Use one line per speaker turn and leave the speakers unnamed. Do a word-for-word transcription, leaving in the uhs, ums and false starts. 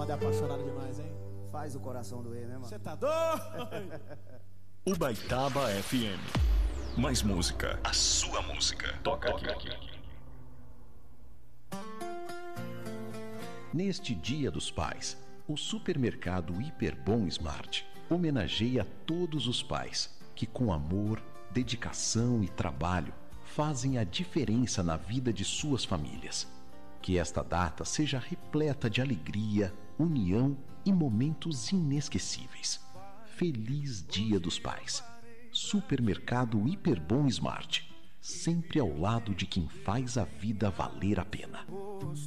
moda é apaixonada demais, hein?
Faz o coração doer, né, mano?
Você tá doido?
Ubaitaba F M. Mais música, a sua música. Toca aqui.
Neste Dia dos Pais, o supermercado Hiperbom Smart homenageia todos os pais que, com amor, dedicação e trabalho, fazem a diferença na vida de suas famílias. Que esta data seja repleta de alegria, união e momentos inesquecíveis. Feliz Dia dos Pais. Supermercado Hiperbom Smart, sempre ao lado de quem faz a vida valer a pena.